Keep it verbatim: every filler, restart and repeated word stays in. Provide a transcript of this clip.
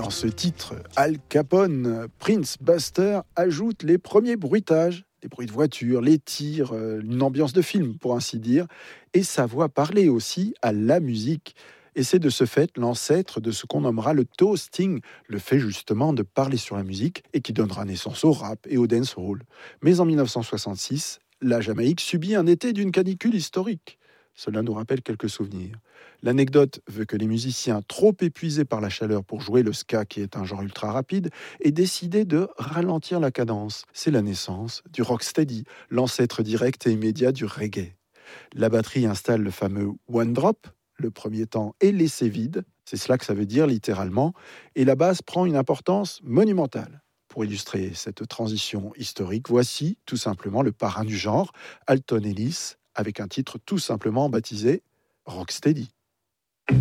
Dans ce titre, Al Capone, Prince Buster ajoute les premiers bruitages, les bruits de voiture, les tirs, euh, une ambiance de film pour ainsi dire, et sa voix parler aussi à la musique. Et c'est de ce fait l'ancêtre de ce qu'on nommera le toasting, le fait justement de parler sur la musique et qui donnera naissance au rap et au dancehall. Mais en dix-neuf cent soixante-six, la Jamaïque subit un été d'une canicule historique. Cela nous rappelle quelques souvenirs. L'anecdote veut que les musiciens, trop épuisés par la chaleur pour jouer le ska, qui est un genre ultra rapide, aient décidé de ralentir la cadence. C'est la naissance du rocksteady, l'ancêtre direct et immédiat du reggae. La batterie installe le fameux one drop, le premier temps est laissé vide, c'est cela que ça veut dire littéralement, et la basse prend une importance monumentale. Pour illustrer cette transition historique, voici tout simplement le parrain du genre, Alton Ellis, avec un titre tout simplement baptisé Rocksteady.